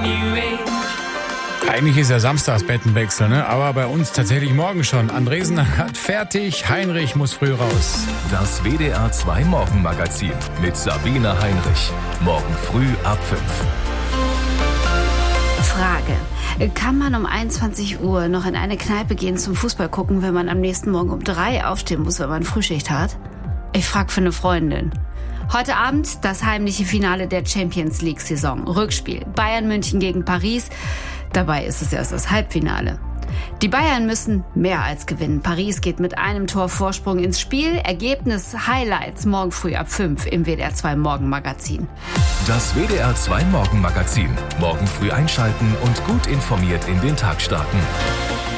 Eigentlich ist ja Samstagsbettenwechsel, ne? Aber bei uns tatsächlich morgen schon. Andresen hat fertig, Heinrich muss früh raus. Das WDR 2 Morgenmagazin mit Sabine Heinrich. Morgen früh ab 5. Frage. Kann man um 21 Uhr noch in eine Kneipe gehen zum Fußball gucken, wenn man am nächsten Morgen um 3 aufstehen muss, wenn man Frühschicht hat? Ich frage für eine Freundin. Heute Abend das heimliche Finale der Champions League-Saison. Rückspiel. Bayern München gegen Paris. Dabei ist es erst das Halbfinale. Die Bayern müssen mehr als gewinnen. Paris geht mit einem Tor Vorsprung ins Spiel. Ergebnis, Highlights morgen früh ab 5 im WDR 2 Morgenmagazin. Das WDR 2 Morgenmagazin. Morgen früh einschalten und gut informiert in den Tag starten.